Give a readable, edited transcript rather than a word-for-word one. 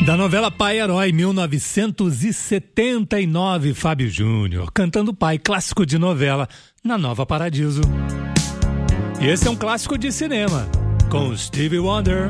Da novela Pai Herói, 1979, Fábio Júnior, cantando Pai, clássico de novela, na Nova Paradiso. E esse é um clássico de cinema, com Stevie Wonder.